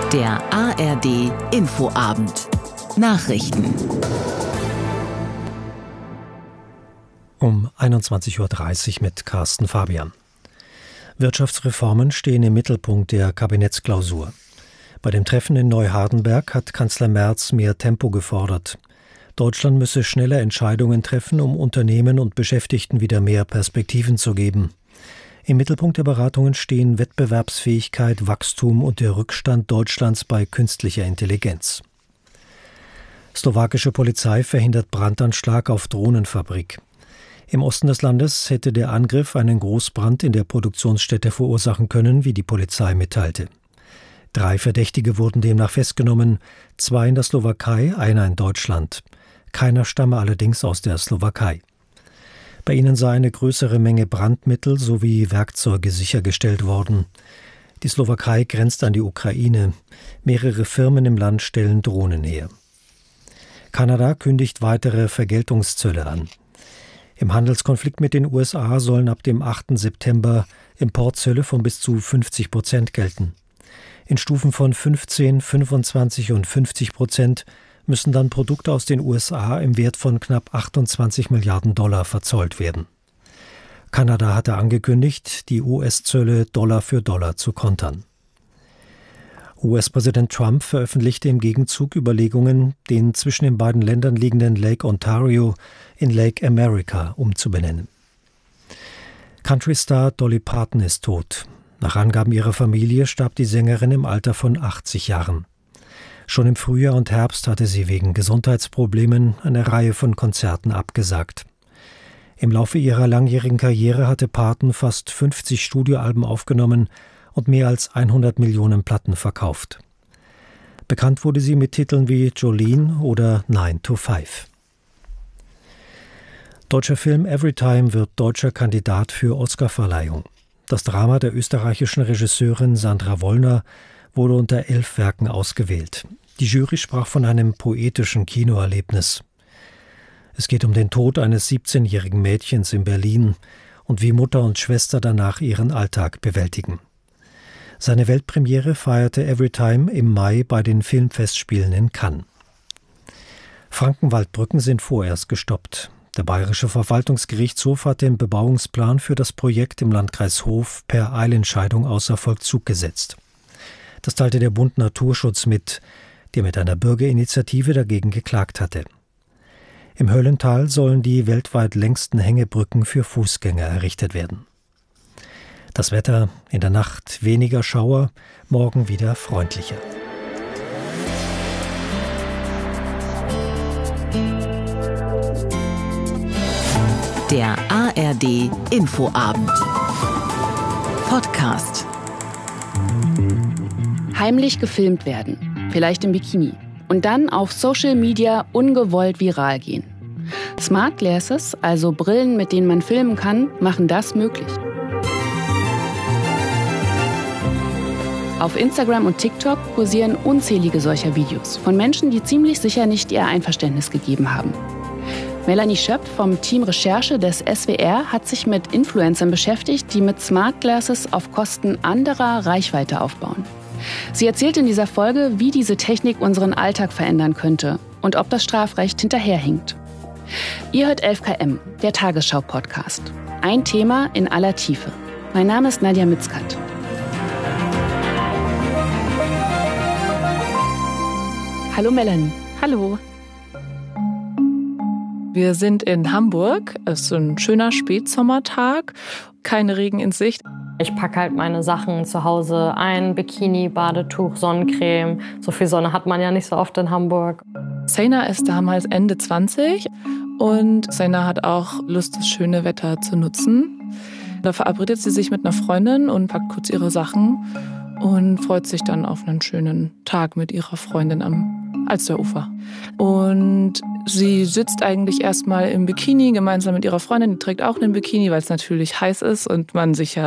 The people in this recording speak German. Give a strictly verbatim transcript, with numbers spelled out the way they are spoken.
Der A R D Infoabend. Nachrichten. Um einundzwanzig Uhr dreißig mit Carsten Fabian. Wirtschaftsreformen stehen im Mittelpunkt der Kabinettsklausur. Bei dem Treffen in Neuhardenberg hat Kanzler Merz mehr Tempo gefordert. Deutschland müsse schnelle Entscheidungen treffen, um Unternehmen und Beschäftigten wieder mehr Perspektiven zu geben. Im Mittelpunkt der Beratungen stehen Wettbewerbsfähigkeit, Wachstum und der Rückstand Deutschlands bei künstlicher Intelligenz. Slowakische Polizei verhindert Brandanschlag auf Drohnenfabrik. Im Osten des Landes hätte der Angriff einen Großbrand in der Produktionsstätte verursachen können, wie die Polizei mitteilte. Drei Verdächtige wurden demnach festgenommen, zwei in der Slowakei, einer in Deutschland. Keiner stamme allerdings aus der Slowakei. Bei ihnen sei eine größere Menge Brandmittel sowie Werkzeuge sichergestellt worden. Die Slowakei grenzt an die Ukraine. Mehrere Firmen im Land stellen Drohnen her. Kanada kündigt weitere Vergeltungszölle an. Im Handelskonflikt mit den U S A sollen ab dem achten September Importzölle von bis zu fünfzig Prozent gelten. In Stufen von fünfzehn, fünfundzwanzig und fünfzig Prozent müssen dann Produkte aus den U S A im Wert von knapp achtundzwanzig Milliarden Dollar verzollt werden. Kanada hatte angekündigt, die U S-Zölle Dollar für Dollar zu kontern. U S-Präsident Trump veröffentlichte im Gegenzug Überlegungen, den zwischen den beiden Ländern liegenden Lake Ontario in Lake America umzubenennen. Countrystar Dolly Parton ist tot. Nach Angaben ihrer Familie starb die Sängerin im Alter von achtzig Jahren. Schon im Frühjahr und Herbst hatte sie wegen Gesundheitsproblemen eine Reihe von Konzerten abgesagt. Im Laufe ihrer langjährigen Karriere hatte Parton fast fünfzig Studioalben aufgenommen und mehr als hundert Millionen Platten verkauft. Bekannt wurde sie mit Titeln wie Jolene oder nine to five. Deutscher Film Everytime wird deutscher Kandidat für Oscarverleihung. Das Drama der österreichischen Regisseurin Sandra Wollner wurde unter elf Werken ausgewählt. Die Jury sprach von einem poetischen Kinoerlebnis. Es geht um den Tod eines siebzehnjährigen Mädchens in Berlin und wie Mutter und Schwester danach ihren Alltag bewältigen. Seine Weltpremiere feierte Everytime im Mai bei den Filmfestspielen in Cannes. Frankenwaldbrücken sind vorerst gestoppt. Der Bayerische Verwaltungsgerichtshof hat den Bebauungsplan für das Projekt im Landkreis Hof per Eilentscheidung außer Vollzug gesetzt. Das teilte der Bund Naturschutz mit, der mit einer Bürgerinitiative dagegen geklagt hatte. Im Höllental sollen die weltweit längsten Hängebrücken für Fußgänger errichtet werden. Das Wetter: in der Nacht weniger Schauer, morgen wieder freundlicher. Der A R D Infoabend. Podcast. Heimlich gefilmt werden, vielleicht im Bikini, und dann auf Social Media ungewollt viral gehen. Smart Glasses, also Brillen, mit denen man filmen kann, machen das möglich. Auf Instagram und TikTok kursieren unzählige solcher Videos von Menschen, die ziemlich sicher nicht ihr Einverständnis gegeben haben. Melanie Schöpf vom Team Recherche des S W R hat sich mit Influencern beschäftigt, die mit Smart Glasses auf Kosten anderer Reichweite aufbauen. Sie erzählt in dieser Folge, wie diese Technik unseren Alltag verändern könnte und ob das Strafrecht hinterherhinkt. Ihr hört elf Kilometer, der Tagesschau-Podcast. Ein Thema in aller Tiefe. Mein Name ist Nadja Mitzkat. Hallo Melanie. Hallo. Wir sind in Hamburg. Es ist ein schöner Spätsommertag. Keine Regen in Sicht. Ich packe halt meine Sachen zu Hause ein. Bikini, Badetuch, Sonnencreme. So viel Sonne hat man ja nicht so oft in Hamburg. Sena ist damals Ende zwanzig und Sena hat auch Lust, das schöne Wetter zu nutzen. Da verabredet sie sich mit einer Freundin und packt kurz ihre Sachen und freut sich dann auf einen schönen Tag mit ihrer Freundin am Alsterufer. Und sie sitzt eigentlich erstmal im Bikini gemeinsam mit ihrer Freundin, die trägt auch einen Bikini, weil es natürlich heiß ist und man sich ja